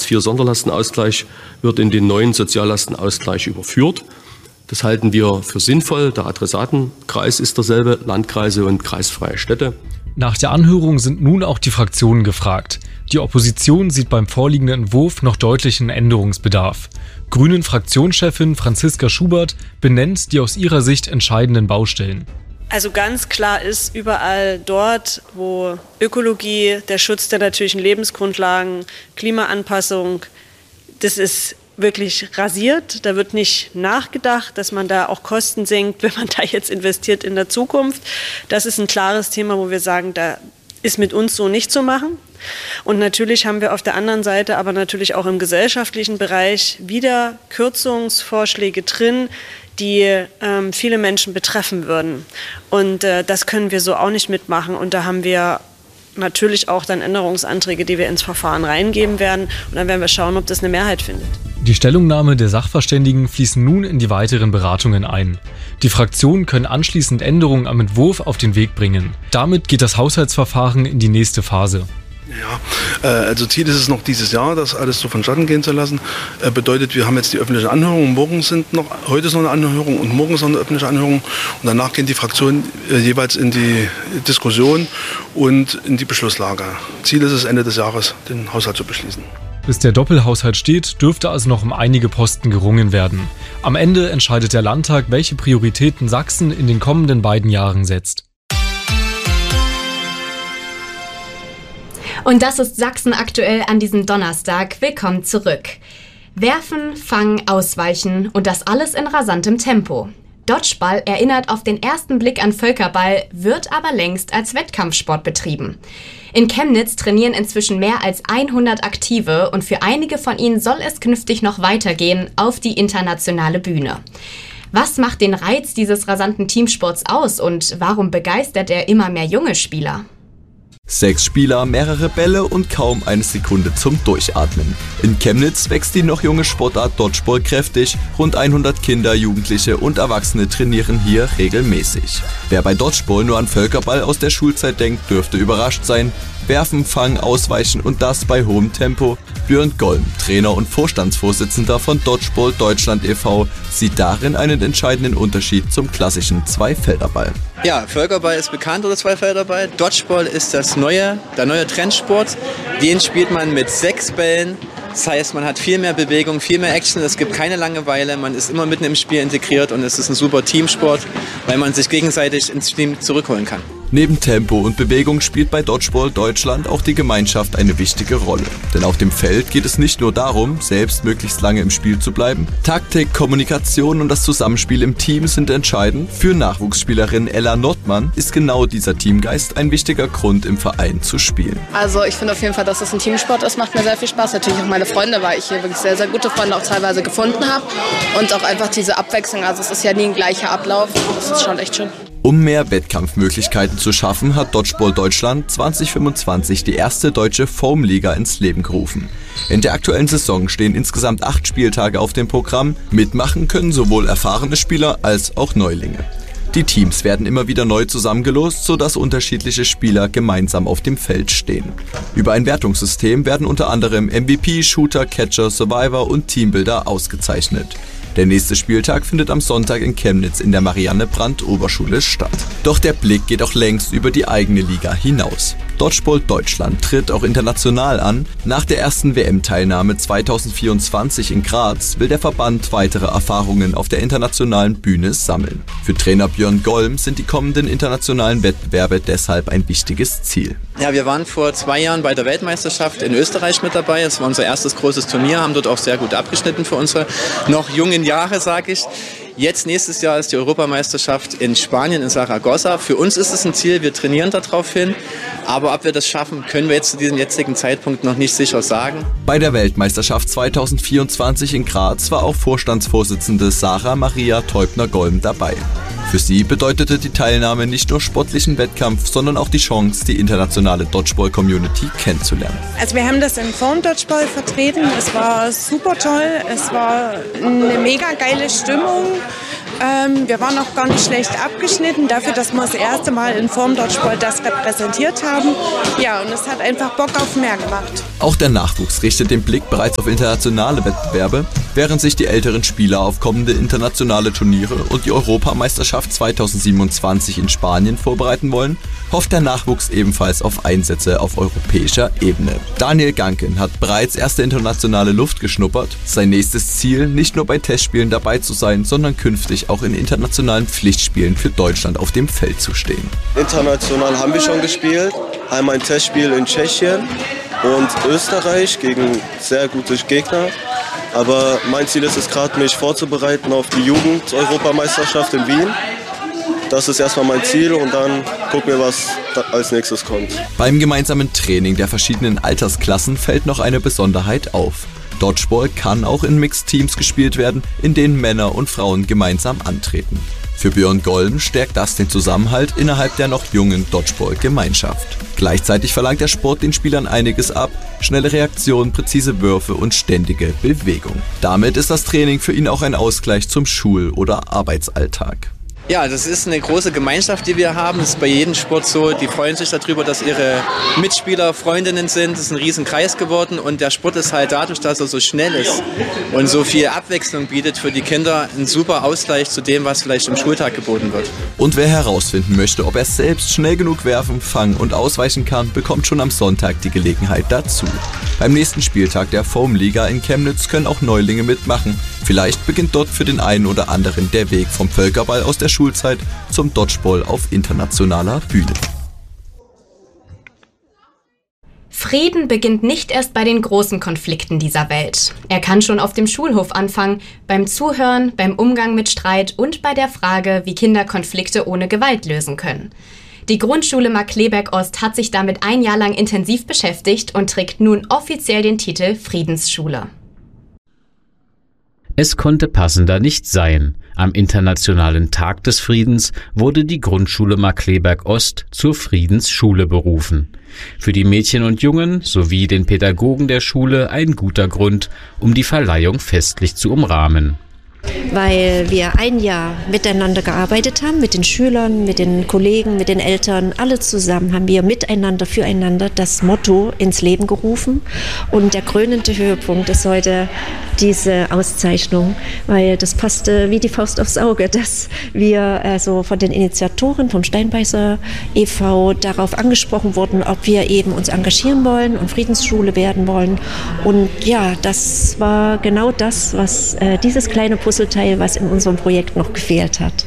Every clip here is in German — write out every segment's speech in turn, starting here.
IV Sonderlastenausgleich wird in den neuen Soziallastenausgleich überführt. Das halten wir für sinnvoll. Der Adressatenkreis ist derselbe, Landkreise und kreisfreie Städte. Nach der Anhörung sind nun auch die Fraktionen gefragt. Die Opposition sieht beim vorliegenden Entwurf noch deutlichen Änderungsbedarf. Grünen-Fraktionschefin Franziska Schubert benennt die aus ihrer Sicht entscheidenden Baustellen. Also ganz klar ist, überall dort, wo Ökologie, der Schutz der natürlichen Lebensgrundlagen, Klimaanpassung, das ist wirklich rasiert. Da wird nicht nachgedacht, dass man da auch Kosten senkt, wenn man da jetzt investiert in der Zukunft. Das ist ein klares Thema, wo wir sagen, da ist mit uns so nicht zu machen. Und natürlich haben wir auf der anderen Seite, aber natürlich auch im gesellschaftlichen Bereich wieder Kürzungsvorschläge drin, die viele Menschen betreffen würden. Und das können wir so auch nicht mitmachen. Und da haben wir natürlich auch dann Änderungsanträge, die wir ins Verfahren reingeben werden. Und dann werden wir schauen, ob das eine Mehrheit findet. Die Stellungnahme der Sachverständigen fließen nun in die weiteren Beratungen ein. Die Fraktionen können anschließend Änderungen am Entwurf auf den Weg bringen. Damit geht das Haushaltsverfahren in die nächste Phase. Ja, also Ziel ist es noch dieses Jahr, das alles so vonstatten gehen zu lassen. Bedeutet, wir haben jetzt die öffentliche Anhörung, heute ist noch eine Anhörung und morgen ist noch eine öffentliche Anhörung. Und danach gehen die Fraktionen jeweils in die Diskussion und in die Beschlusslage. Ziel ist es, Ende des Jahres den Haushalt zu beschließen. Bis der Doppelhaushalt steht, dürfte also noch um einige Posten gerungen werden. Am Ende entscheidet der Landtag, welche Prioritäten Sachsen in den kommenden beiden Jahren setzt. Und das ist Sachsen aktuell an diesem Donnerstag. Willkommen zurück. Werfen, fangen, ausweichen und das alles in rasantem Tempo. Dodgeball erinnert auf den ersten Blick an Völkerball, wird aber längst als Wettkampfsport betrieben. In Chemnitz trainieren inzwischen mehr als 100 Aktive und für einige von ihnen soll es künftig noch weitergehen auf die internationale Bühne. Was macht den Reiz dieses rasanten Teamsports aus und warum begeistert er immer mehr junge Spieler? 6 Spieler, mehrere Bälle und kaum eine Sekunde zum Durchatmen. In Chemnitz wächst die noch junge Sportart Dodgeball kräftig. Rund 100 Kinder, Jugendliche und Erwachsene trainieren hier regelmäßig. Wer bei Dodgeball nur an Völkerball aus der Schulzeit denkt, dürfte überrascht sein. Werfen, fangen, ausweichen und das bei hohem Tempo. Björn Golm, Trainer und Vorstandsvorsitzender von Dodgeball Deutschland e.V., sieht darin einen entscheidenden Unterschied zum klassischen Zweifelderball. Ja, Völkerball ist bekannt oder Zweifelderball. Dodgeball ist der neue Trendsport. Den spielt man mit 6 Bällen. Das heißt, man hat viel mehr Bewegung, viel mehr Action, es gibt keine Langeweile, man ist immer mitten im Spiel integriert und es ist ein super Teamsport, weil man sich gegenseitig ins Team zurückholen kann. Neben Tempo und Bewegung spielt bei Dodgeball Deutschland auch die Gemeinschaft eine wichtige Rolle. Denn auf dem Feld geht es nicht nur darum, selbst möglichst lange im Spiel zu bleiben. Taktik, Kommunikation und das Zusammenspiel im Team sind entscheidend. Für Nachwuchsspielerin Ella Nordmann ist genau dieser Teamgeist ein wichtiger Grund, im Verein zu spielen. Also ich finde auf jeden Fall, dass es ein Teamsport ist, macht mir sehr viel Spaß. Natürlich auch meine Freunde, weil ich hier wirklich sehr, sehr gute Freunde auch teilweise gefunden habe. Und auch einfach diese Abwechslung, also es ist ja nie ein gleicher Ablauf, das ist schon echt schön. Um mehr Wettkampfmöglichkeiten zu schaffen, hat Dodgeball Deutschland 2025 die erste deutsche Foam-Liga ins Leben gerufen. In der aktuellen Saison stehen insgesamt 8 Spieltage auf dem Programm. Mitmachen können sowohl erfahrene Spieler als auch Neulinge. Die Teams werden immer wieder neu zusammengelost, sodass unterschiedliche Spieler gemeinsam auf dem Feld stehen. Über ein Wertungssystem werden unter anderem MVP, Shooter, Catcher, Survivor und Teambuilder ausgezeichnet. Der nächste Spieltag findet am Sonntag in Chemnitz in der Marianne-Brandt-Oberschule statt. Doch der Blick geht auch längst über die eigene Liga hinaus. Dodgeball Deutschland tritt auch international an. Nach der ersten WM-Teilnahme 2024 in Graz will der Verband weitere Erfahrungen auf der internationalen Bühne sammeln. Für Trainer Björn Golm sind die kommenden internationalen Wettbewerbe deshalb ein wichtiges Ziel. Ja, wir waren vor 2 Jahren bei der Weltmeisterschaft in Österreich mit dabei. Es war unser erstes großes Turnier, haben dort auch sehr gut abgeschnitten für unsere noch jungen Jahre, sage ich. Jetzt nächstes Jahr ist die Europameisterschaft in Spanien, in Saragossa. Für uns ist es ein Ziel, wir trainieren darauf hin. Aber ob wir das schaffen, können wir jetzt zu diesem jetzigen Zeitpunkt noch nicht sicher sagen. Bei der Weltmeisterschaft 2024 in Graz war auch Vorstandsvorsitzende Sarah Maria Teubner-Golm dabei. Für sie bedeutete die Teilnahme nicht nur sportlichen Wettkampf, sondern auch die Chance, die internationale Dodgeball-Community kennenzulernen. Also wir haben das im Foam-Dodgeball vertreten. Es war super toll. Es war eine mega geile Stimmung. Wir waren auch gar nicht schlecht abgeschnitten, dafür, dass wir das erste Mal in Form-Dodgeball das repräsentiert haben. Ja, und es hat einfach Bock auf mehr gemacht. Auch der Nachwuchs richtet den Blick bereits auf internationale Wettbewerbe, während sich die älteren Spieler auf kommende internationale Turniere und die Europameisterschaft 2027 in Spanien vorbereiten wollen, hofft der Nachwuchs ebenfalls auf Einsätze auf europäischer Ebene. Daniel Ganken hat bereits erste internationale Luft geschnuppert. Sein nächstes Ziel, nicht nur bei Testspielen dabei zu sein, sondern künftig auch in internationalen Pflichtspielen für Deutschland auf dem Feld zu stehen. International haben wir schon gespielt. Einmal ein Testspiel in Tschechien und Österreich gegen sehr gute Gegner. Aber mein Ziel ist es gerade, mich vorzubereiten auf die Jugend-Europameisterschaft in Wien. Das ist erstmal mein Ziel und dann gucken wir, was als nächstes kommt. Beim gemeinsamen Training der verschiedenen Altersklassen fällt noch eine Besonderheit auf. Dodgeball kann auch in Mixed-Teams gespielt werden, in denen Männer und Frauen gemeinsam antreten. Für Björn Golden stärkt das den Zusammenhalt innerhalb der noch jungen Dodgeball-Gemeinschaft. Gleichzeitig verlangt der Sport den Spielern einiges ab: schnelle Reaktionen, präzise Würfe und ständige Bewegung. Damit ist das Training für ihn auch ein Ausgleich zum Schul- oder Arbeitsalltag. Ja, das ist eine große Gemeinschaft, die wir haben. Das ist bei jedem Sport so. Die freuen sich darüber, dass ihre Mitspieler Freundinnen sind. Das ist ein riesen Kreis geworden und der Sport ist halt dadurch, dass er so schnell ist und so viel Abwechslung bietet für die Kinder, ein super Ausgleich zu dem, was vielleicht im Schultag geboten wird. Und wer herausfinden möchte, ob er selbst schnell genug werfen, fangen und ausweichen kann, bekommt schon am Sonntag die Gelegenheit dazu. Beim nächsten Spieltag der Foam-Liga in Chemnitz können auch Neulinge mitmachen. Vielleicht beginnt dort für den einen oder anderen der Weg vom Völkerball aus der Schulzeit zum Dodgeball auf internationaler Bühne. Frieden beginnt nicht erst bei den großen Konflikten dieser Welt. Er kann schon auf dem Schulhof anfangen, beim Zuhören, beim Umgang mit Streit und bei der Frage, wie Kinder Konflikte ohne Gewalt lösen können. Die Grundschule Markkleeberg-Ost hat sich damit ein Jahr lang intensiv beschäftigt und trägt nun offiziell den Titel Friedensschule. Es konnte passender nicht sein. Am Internationalen Tag des Friedens wurde die Grundschule Markkleeberg-Ost zur Friedensschule berufen. Für die Mädchen und Jungen sowie den Pädagogen der Schule ein guter Grund, um die Verleihung festlich zu umrahmen. Weil wir ein Jahr miteinander gearbeitet haben, mit den Schülern, mit den Kollegen, mit den Eltern, alle zusammen haben wir miteinander, füreinander das Motto ins Leben gerufen. Und der krönende Höhepunkt ist heute diese Auszeichnung, weil das passte wie die Faust aufs Auge, dass wir also von den Initiatoren vom Steinbeißer e.V. darauf angesprochen wurden, ob wir eben uns engagieren wollen und Friedensschule werden wollen. Und ja, das war genau das, was dieses kleine Puzzleteil, was in unserem Projekt noch gefehlt hat.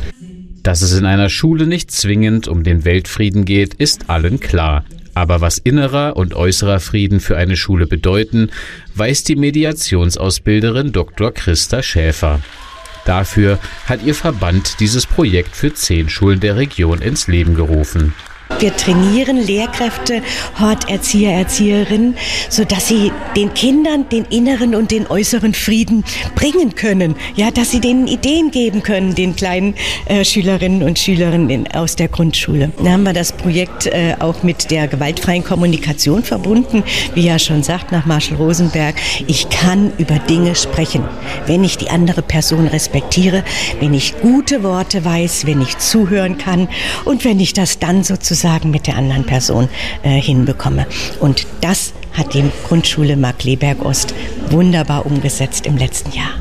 Dass es in einer Schule nicht zwingend um den Weltfrieden geht, ist allen klar. Aber was innerer und äußerer Frieden für eine Schule bedeuten, weiß die Mediationsausbilderin Dr. Christa Schäfer. Dafür hat ihr Verband dieses Projekt für 10 Schulen der Region ins Leben gerufen. Wir trainieren Lehrkräfte, Horterzieher, Erzieherinnen, sodass sie den Kindern den inneren und den äußeren Frieden bringen können. Ja, dass sie denen Ideen geben können, den kleinen Schülerinnen und Schülern aus der Grundschule. Da haben wir das Projekt auch mit der gewaltfreien Kommunikation verbunden. Wie ja schon sagt, nach Marshall Rosenberg, ich kann über Dinge sprechen, wenn ich die andere Person respektiere, wenn ich gute Worte weiß, wenn ich zuhören kann und wenn ich das dann sozusagen mit der anderen Person hinbekomme. Und das hat die Grundschule Markkleeberg-Ost wunderbar umgesetzt im letzten Jahr.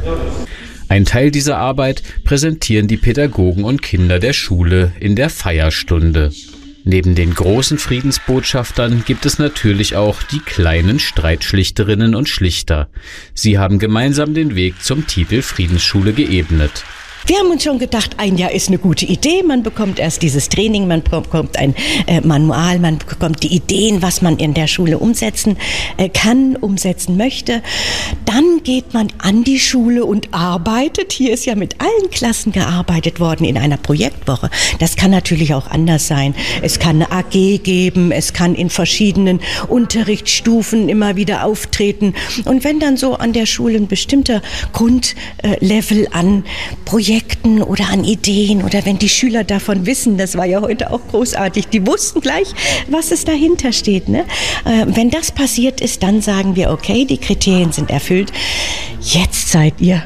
Ein Teil dieser Arbeit präsentieren die Pädagogen und Kinder der Schule in der Feierstunde. Neben den großen Friedensbotschaftern gibt es natürlich auch die kleinen Streitschlichterinnen und Schlichter. Sie haben gemeinsam den Weg zum Titel Friedensschule geebnet. Wir haben uns schon gedacht, ein Jahr ist eine gute Idee. Man bekommt erst dieses Training, man bekommt ein Manual, man bekommt die Ideen, was man in der Schule umsetzen kann, umsetzen möchte. Dann geht man an die Schule und arbeitet. Hier ist ja mit allen Klassen gearbeitet worden in einer Projektwoche. Das kann natürlich auch anders sein. Es kann eine AG geben, es kann in verschiedenen Unterrichtsstufen immer wieder auftreten. Und wenn dann so an der Schule ein bestimmter Grundlevel an Projekten oder an Ideen oder wenn die Schüler davon wissen, das war ja heute auch großartig, die wussten gleich, was es dahinter steht. Ne? Wenn das passiert ist, dann sagen wir, okay, die Kriterien sind erfüllt, jetzt seid ihr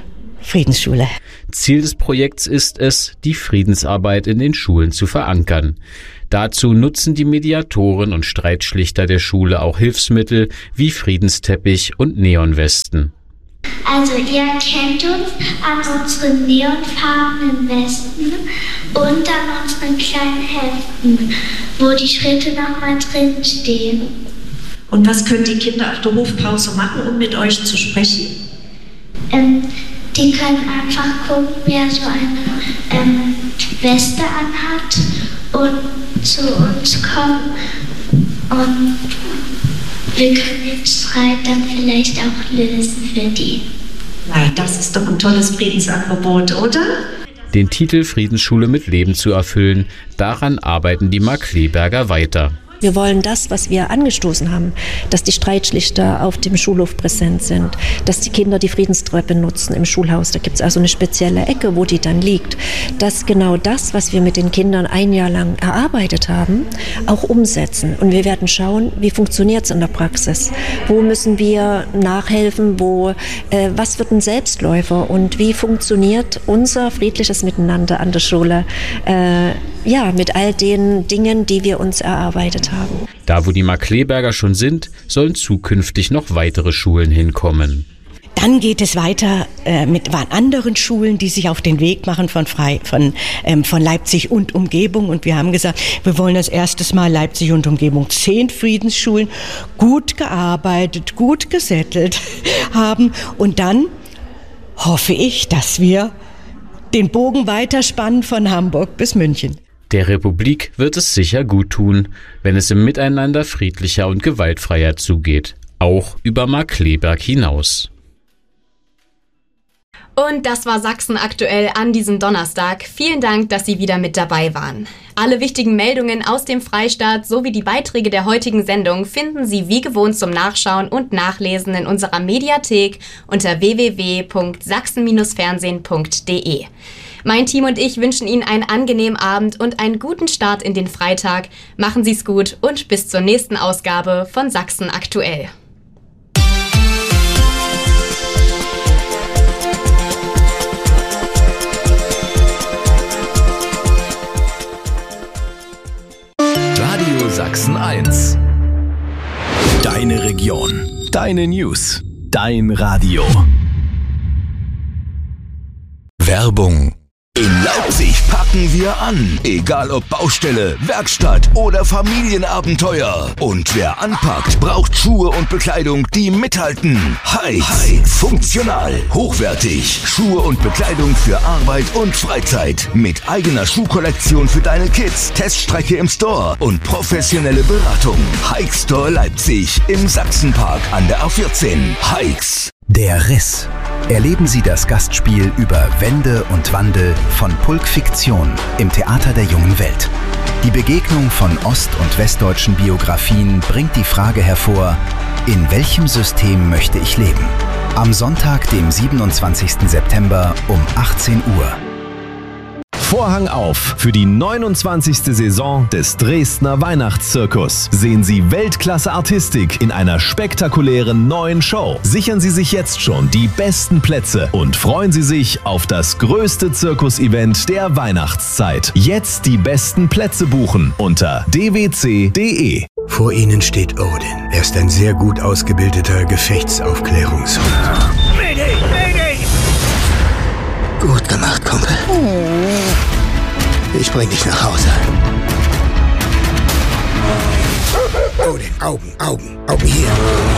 Friedensschule. Ziel des Projekts ist es, die Friedensarbeit in den Schulen zu verankern. Dazu nutzen die Mediatoren und Streitschlichter der Schule auch Hilfsmittel wie Friedensteppich und Neonwesten. Also ihr kennt uns an unseren neonfarbenen Westen und an unseren kleinen Heften, wo die Schritte nochmal drin stehen. Und was können die Kinder auf der Hofpause machen, um mit euch zu sprechen? Die können einfach gucken, wer so eine Weste anhat und zu uns kommen und wir können den Streit dann vielleicht auch lösen für die. Na, das ist doch ein tolles Friedensangebot, oder? Den Titel Friedensschule mit Leben zu erfüllen, daran arbeiten die Markkleeberger weiter. Wir wollen das, was wir angestoßen haben, dass die Streitschlichter auf dem Schulhof präsent sind, dass die Kinder die Friedenstreppe nutzen im Schulhaus. Da gibt es also eine spezielle Ecke, wo die dann liegt. Dass genau das, was wir mit den Kindern ein Jahr lang erarbeitet haben, auch umsetzen. Und wir werden schauen, wie funktioniert es in der Praxis? Wo müssen wir nachhelfen? Was wird ein Selbstläufer? Und wie funktioniert unser friedliches Miteinander an der Schule? Mit all den Dingen, die wir uns erarbeitet haben. Da, wo die Markkleeberger schon sind, sollen zukünftig noch weitere Schulen hinkommen. Dann geht es weiter mit anderen Schulen, die sich auf den Weg machen von Leipzig und Umgebung. Und wir haben gesagt, wir wollen das erste Mal Leipzig und Umgebung 10 Friedensschulen gut gearbeitet, gut gesettelt haben. Und dann hoffe ich, dass wir den Bogen weiterspannen von Hamburg bis München. Der Republik wird es sicher gut tun, wenn es im Miteinander friedlicher und gewaltfreier zugeht, auch über Markkleeberg hinaus. Und das war Sachsen aktuell an diesem Donnerstag. Vielen Dank, dass Sie wieder mit dabei waren. Alle wichtigen Meldungen aus dem Freistaat sowie die Beiträge der heutigen Sendung finden Sie wie gewohnt zum Nachschauen und Nachlesen in unserer Mediathek unter www.sachsen-fernsehen.de. Mein Team und ich wünschen Ihnen einen angenehmen Abend und einen guten Start in den Freitag. Machen Sie es gut und bis zur nächsten Ausgabe von Sachsen aktuell. Radio Sachsen 1. Deine Region, deine News, dein Radio. Werbung. In Leipzig packen wir an. Egal ob Baustelle, Werkstatt oder Familienabenteuer. Und wer anpackt, braucht Schuhe und Bekleidung, die mithalten. Hikes. Funktional, hochwertig. Schuhe und Bekleidung für Arbeit und Freizeit. Mit eigener Schuhkollektion für deine Kids, Teststrecke im Store und professionelle Beratung. Hike Store Leipzig im Sachsenpark an der A14. Hikes. Der Riss. Erleben Sie das Gastspiel über Wände und Wandel von Pulk Fiktion im Theater der jungen Welt. Die Begegnung von ost- und westdeutschen Biografien bringt die Frage hervor, in welchem System möchte ich leben? Am Sonntag, dem 27. September um 18 Uhr. Vorhang auf für die 29. Saison des Dresdner Weihnachtszirkus. Sehen Sie Weltklasse-Artistik in einer spektakulären neuen Show. Sichern Sie sich jetzt schon die besten Plätze und freuen Sie sich auf das größte Zirkus-Event der Weihnachtszeit. Jetzt die besten Plätze buchen unter dwc.de. Vor Ihnen steht Odin. Er ist ein sehr gut ausgebildeter Gefechtsaufklärungshund. Mayday! Mayday! Gut gemacht, Kumpel. Ich bring dich nach Hause. Odin, Augen hier.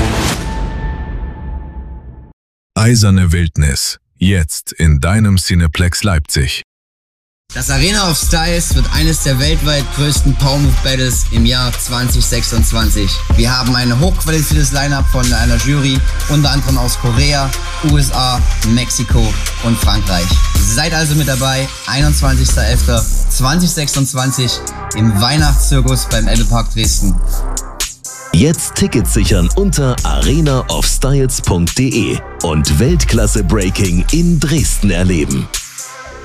Eiserne Wildnis. Jetzt in deinem Cineplex Leipzig. Das Arena of Styles wird eines der weltweit größten Power Move Battles im Jahr 2026. Wir haben ein hochqualifiziertes Line-Up von einer Jury, unter anderem aus Korea, USA, Mexiko und Frankreich. Seid also mit dabei, 21.11.2026 im Weihnachtszirkus beim Ebbepark Dresden. Jetzt Tickets sichern unter arenaofstyles.de und Weltklasse Breaking in Dresden erleben.